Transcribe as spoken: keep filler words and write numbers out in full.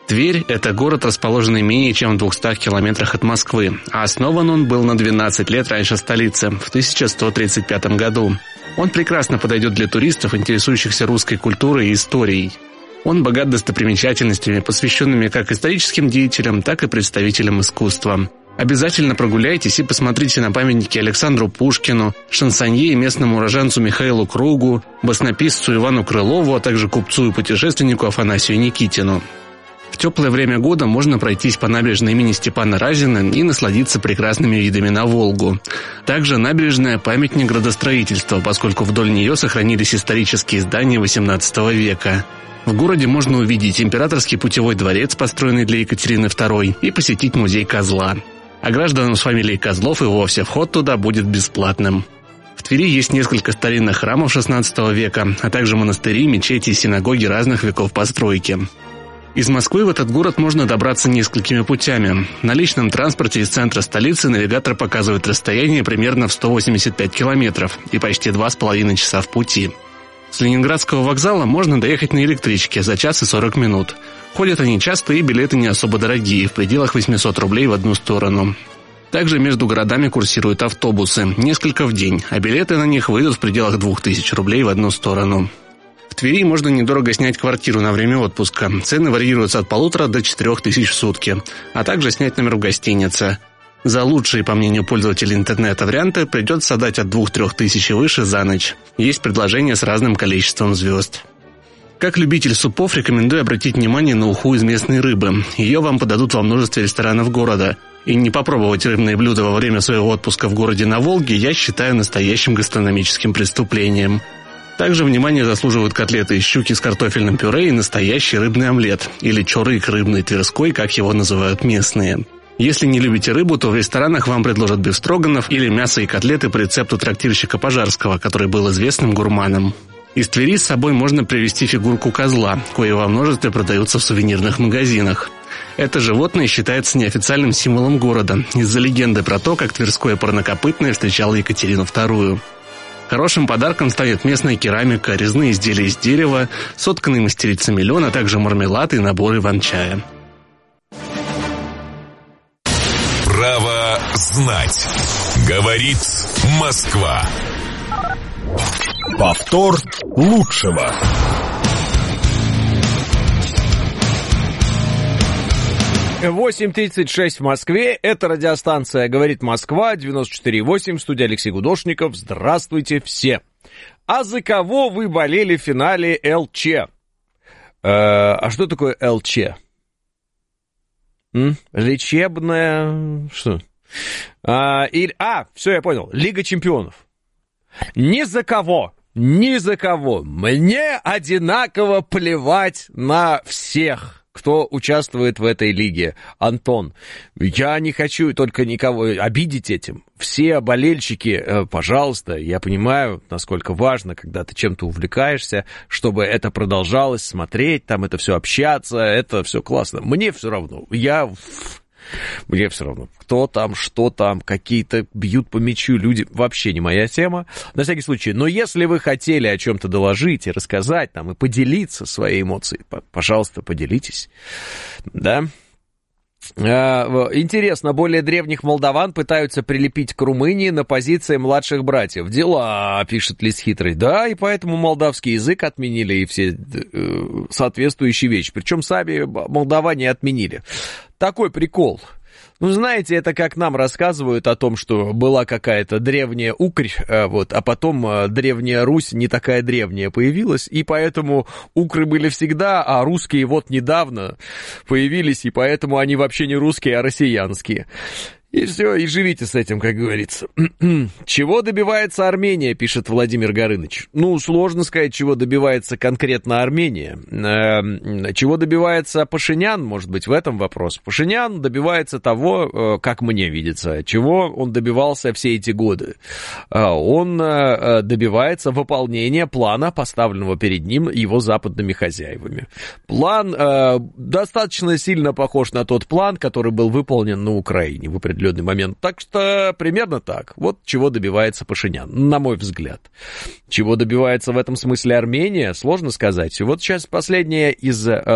Тверь – это город, расположенный менее чем в двухстах километрах от Москвы, а основан он был на двенадцать лет раньше столицы, в тысяча сто тридцать пятом году. Он прекрасно подойдет для туристов, интересующихся русской культурой и историей. Он богат достопримечательностями, посвященными как историческим деятелям, так и представителям искусства. Обязательно прогуляйтесь и посмотрите на памятники Александру Пушкину, шансонье и местному уроженцу Михаилу Кругу, баснописцу Ивану Крылову, а также купцу и путешественнику Афанасию Никитину. В теплое время года можно пройтись по набережной имени Степана Разина и насладиться прекрасными видами на Волгу. Также набережная – памятник градостроительства, поскольку вдоль нее сохранились исторические здания восемнадцатого века. В городе можно увидеть императорский путевой дворец, построенный для Екатерины второй, и посетить музей Козла. А гражданам с фамилией Козлов и вовсе вход туда будет бесплатным. В Твери есть несколько старинных храмов шестнадцатого века, а также монастыри, мечети и синагоги разных веков постройки. Из Москвы в этот город можно добраться несколькими путями. На личном транспорте из центра столицы навигатор показывает расстояние примерно в сто восемьдесят пять километров и почти два с половиной часа в пути. С Ленинградского вокзала можно доехать на электричке за час и сорок минут. Ходят они часто и билеты не особо дорогие, в пределах восемьсот рублей в одну сторону. Также между городами курсируют автобусы, несколько в день, а билеты на них выйдут в пределах двух тысяч рублей в одну сторону. В Твери можно недорого снять квартиру на время отпуска. Цены варьируются от полутора до четырех тысяч в сутки, а также снять номер в гостинице. За лучшие, по мнению пользователей интернета, варианты придется отдать от двух-трех тысяч и выше за ночь. Есть предложения с разным количеством звезд. Как любитель супов рекомендую обратить внимание на уху из местной рыбы. Ее вам подадут во множестве ресторанов города. И не попробовать рыбные блюда во время своего отпуска в городе на Волге я считаю настоящим гастрономическим преступлением. Также внимание заслуживают котлеты из щуки с картофельным пюре и настоящий рыбный омлет, или чорык рыбный тверской, как его называют местные. Если не любите рыбу, то в ресторанах вам предложат бефстроганов или мясо и котлеты по рецепту трактирщика Пожарского, который был известным гурманом. Из Твери с собой можно привезти фигурку козла, кое во множестве продаются в сувенирных магазинах. Это животное считается неофициальным символом города, из-за легенды про то, как тверское парнокопытное встречало Екатерину вторую. Хорошим подарком станет местная керамика, резные изделия из дерева, сотканный мастерицами лен, а также мармелад и набор иван-чая. Право знать. Говорит Москва. Повтор лучшего. восемь тридцать шесть в Москве. Это радиостанция «Говорит Москва», девяносто четыре и восемь, студия Алексей Гудошников. Здравствуйте все. А за кого вы болели в финале ЛЧ? Э, а что такое ЛЧ? М? Лечебная... Что? А, и, а, все, я понял. Лига чемпионов. Ни за кого. Ни за кого. Мне одинаково плевать на всех, кто участвует в этой лиге. Антон, я не хочу только никого обидеть этим. Все болельщики, пожалуйста, я понимаю, насколько важно, когда ты чем-то увлекаешься, чтобы это продолжалось, смотреть, там это все общаться, это все классно. Мне все равно. Я... Мне все равно, кто там, что там, какие-то бьют по мячу люди, вообще не моя тема, на всякий случай. Но если вы хотели о чем-то доложить и рассказать там, и поделиться своей эмоцией, пожалуйста, поделитесь, да. Интересно, более древних молдаван пытаются прилепить к Румынии на позиции младших братьев. Дела, пишет Лис Хитрый. Да, и поэтому молдавский язык отменили и все соответствующие вещи. Причем сами молдаване отменили. Такой прикол. Ну, знаете, это как нам рассказывают о том, что была какая-то древняя Укрь, вот, а потом древняя Русь не такая древняя появилась, и поэтому укры были всегда, а русские вот недавно появились, и поэтому они вообще не русские, а россиянские. И все, и живите с этим, как говорится. Чего добивается Армения, пишет Владимир Горыныч. Ну, сложно сказать, чего добивается конкретно Армения. Чего добивается Пашинян, может быть, в этом вопрос. Пашинян добивается того, как мне видится, чего он добивался все эти годы. Он добивается выполнения плана, поставленного перед ним его западными хозяевами. План достаточно сильно похож на тот план, который был выполнен на Украине в определенном момент. Так что примерно так. Вот чего добивается Пашинян, на мой взгляд. Чего добивается в этом смысле Армения, сложно сказать. Вот сейчас последняя из